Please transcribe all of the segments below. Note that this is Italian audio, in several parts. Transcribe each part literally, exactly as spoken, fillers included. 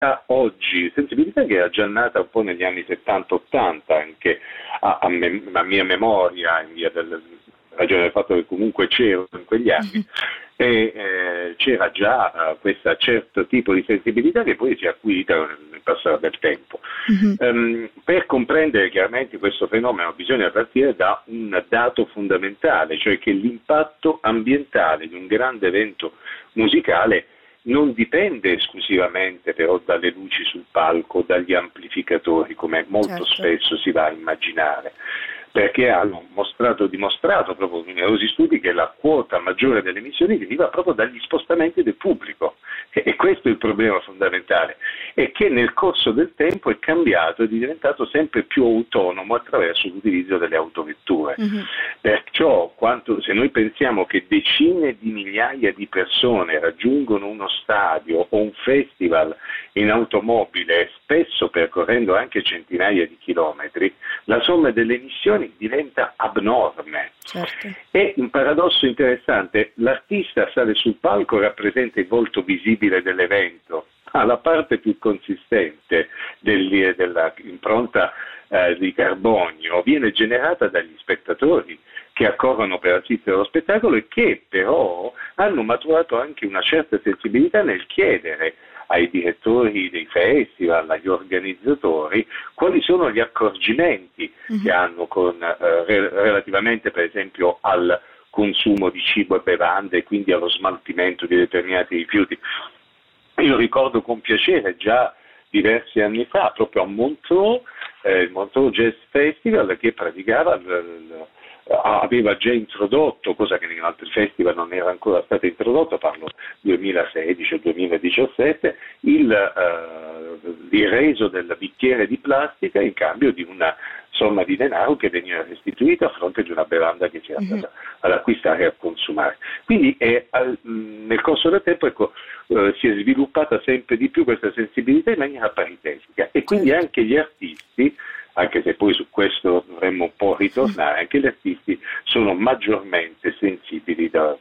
oggi, sensibilità che era già nata un po' negli anni settanta ottanta, anche a, a, me, a mia memoria, in via del ragione del fatto che comunque c'ero in quegli anni, e eh, c'era già uh, questo certo tipo di sensibilità che poi si è acuita nel passare del tempo. Mm-hmm. Um, per comprendere chiaramente questo fenomeno bisogna partire da un dato fondamentale, cioè che l'impatto ambientale di un grande evento musicale non dipende esclusivamente però dalle luci sul palco, dagli amplificatori, come molto certo. spesso si va a immaginare, perché hanno mostrato, dimostrato proprio numerosi studi che la quota maggiore delle emissioni deriva proprio dagli spostamenti del pubblico, e questo è il problema fondamentale, e che nel corso del tempo è cambiato ed è diventato sempre più autonomo attraverso l'utilizzo delle autovetture. Mm-hmm. Perciò quanto, se noi pensiamo che decine di migliaia di persone raggiungono uno stadio o un festival in automobile, spesso percorrendo anche centinaia di chilometri, la somma delle emissioni diventa abnorme. Certo. È un paradosso interessante: l'artista sale sul palco, rappresenta il volto visibile dell'evento, ma la parte più consistente del, della impronta eh, di carbonio viene generata dagli spettatori che accorrono per assistere allo spettacolo e che però hanno maturato anche una certa sensibilità nel chiedere ai direttori dei festival, agli organizzatori, quali sono gli accorgimenti mm-hmm. che hanno con, eh, re- relativamente per esempio al consumo di cibo e bevande e quindi allo smaltimento di determinati rifiuti. Io ricordo con piacere già diversi anni fa, proprio a Montreux, eh, il Montreux Jazz Festival, che praticava l- l- aveva già introdotto, cosa che in altri festival non era ancora stata introdotta, parlo duemilasedici o duemiladiciassette, il, eh, il reso del bicchiere di plastica in cambio di una somma di denaro che veniva restituita a fronte di una bevanda che si era andata mm-hmm. ad acquistare e a consumare. Quindi è, al, nel corso del tempo ecco, eh, si è sviluppata sempre di più questa sensibilità in maniera paritetica, e quindi anche gli artisti, anche se poi su questo dovremmo un po' ritornare, anche gli artisti sono maggiormente sensibili da,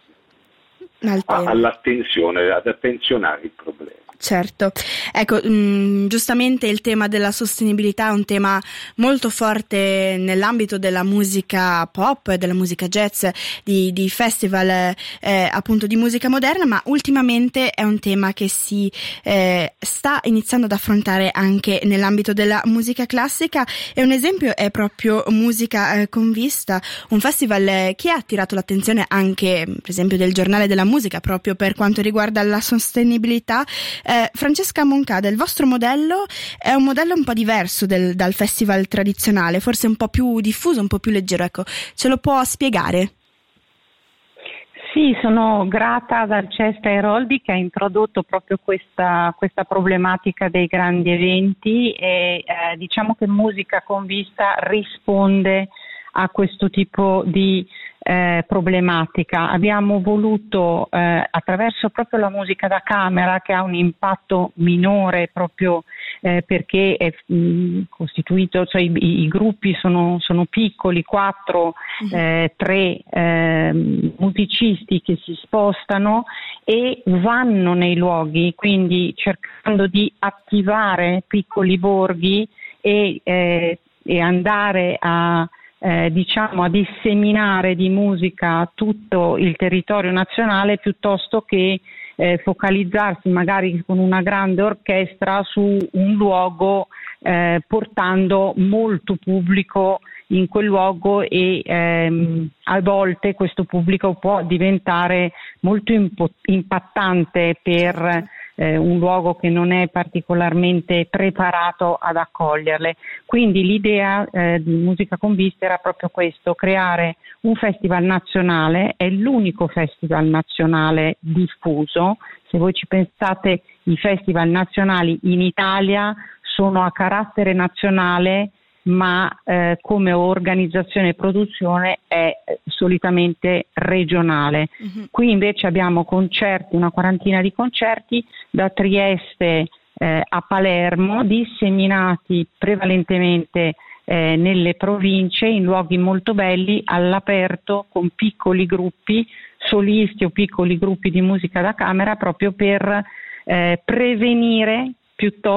a, all'attenzione, ad attenzionare il problema. Certo, ecco, mh, giustamente il tema della sostenibilità è un tema molto forte nell'ambito della musica pop e della musica jazz, di, di festival eh, appunto di musica moderna, ma ultimamente è un tema che si eh, sta iniziando ad affrontare anche nell'ambito della musica classica, e un esempio è proprio Musica eh, con Vista, un festival che ha attirato l'attenzione anche per esempio del Giornale della Musica proprio per quanto riguarda la sostenibilità. Eh, Francesca Moncada, il vostro modello è un modello un po' diverso del, dal festival tradizionale, forse un po' più diffuso, un po' più leggero, ecco, ce lo può spiegare? Sì, sono grata ad Alcesta Airoldi che ha introdotto proprio questa, questa problematica dei grandi eventi, e eh, diciamo che Musica con Vista risponde a questo tipo di eh, problematica. Abbiamo voluto eh, attraverso proprio la musica da camera, che ha un impatto minore proprio eh, perché è mh, costituito, cioè i, i gruppi sono, sono piccoli, quattro, eh, tre eh, musicisti che si spostano e vanno nei luoghi, quindi cercando di attivare piccoli borghi e, eh, e andare a Eh, diciamo a disseminare di musica tutto il territorio nazionale, piuttosto che eh, focalizzarsi magari con una grande orchestra su un luogo, eh, portando molto pubblico in quel luogo, e ehm, a volte questo pubblico può diventare molto impo- impattante per Eh, un luogo che non è particolarmente preparato ad accoglierle. Quindi l'idea eh, di Musica con Vista era proprio questo: creare un festival nazionale. È l'unico festival nazionale diffuso. Se voi ci pensate, i festival nazionali in Italia sono a carattere nazionale, ma eh, come organizzazione e produzione è solitamente regionale. Uh-huh. Qui invece abbiamo concerti, una quarantina di concerti da Trieste eh, a Palermo, disseminati prevalentemente eh, nelle province, in luoghi molto belli, all'aperto, con piccoli gruppi, solisti o piccoli gruppi di musica da camera, proprio per eh, prevenire piuttosto